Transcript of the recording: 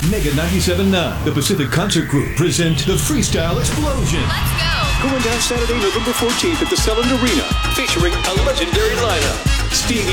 Mega 97.9, the Pacific Concert Group, present the Freestyle Explosion. Let's go! Going down Saturday, November 14th at the Selland Arena, featuring a legendary lineup. Stevie